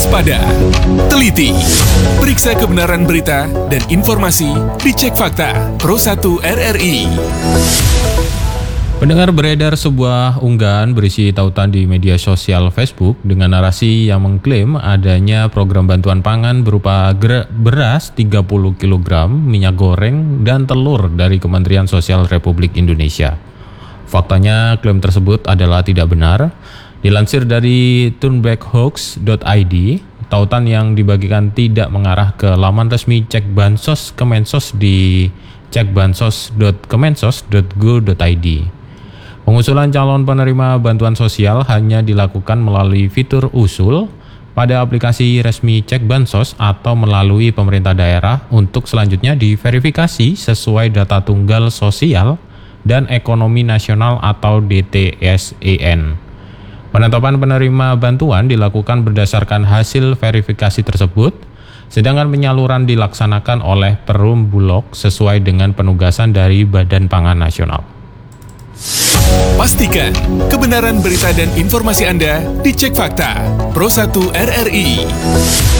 Waspada, teliti, periksa kebenaran berita dan informasi, dicek fakta. Pro 1 RRI. Pendengar, beredar sebuah unggahan berisi tautan di media sosial Facebook dengan narasi yang mengklaim adanya program bantuan pangan berupa beras 30 kg, minyak goreng, dan telur dari Kementerian Sosial Republik Indonesia. Faktanya, klaim tersebut adalah tidak benar. Dilansir dari turnbackhoax.id, tautan yang dibagikan tidak mengarah ke laman resmi Cek Bansos Kemensos di cekbansos.kemensos.go.id. Pengusulan calon penerima bantuan sosial hanya dilakukan melalui fitur usul pada aplikasi resmi Cek Bansos atau melalui pemerintah daerah untuk selanjutnya diverifikasi sesuai data tunggal sosial dan ekonomi nasional atau DTSEN. Penetapan penerima bantuan dilakukan berdasarkan hasil verifikasi tersebut, sedangkan penyaluran dilaksanakan oleh Perum Bulog sesuai dengan penugasan dari Badan Pangan Nasional. Pastikan kebenaran berita dan informasi Anda dicek fakta. Pro 1 RRI.